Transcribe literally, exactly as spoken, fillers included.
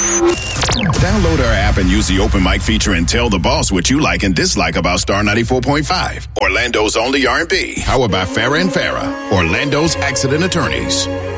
Download our app and use the open mic feature and tell the boss what you like and dislike about Star ninety-four point five. Orlando's only R and B. How about Farrah and Farrah? Orlando's Accident Attorneys.